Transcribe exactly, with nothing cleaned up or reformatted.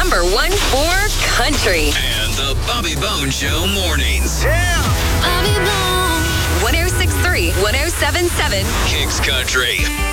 number one for country. And the Bobby Bone Show mornings. Yeah. Bobby Bone. one oh six point three, one oh seven point seven. Kicks Country.